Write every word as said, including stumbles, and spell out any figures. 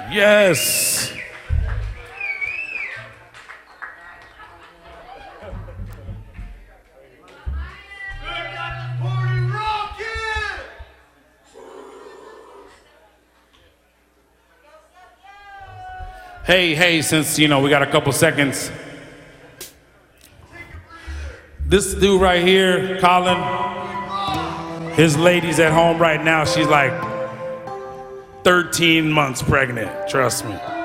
Yes. Hey, hey, since, you know, we got a couple seconds. This dude right here, Colin, his lady's at home right now. She's like thirteen months pregnant, trust me.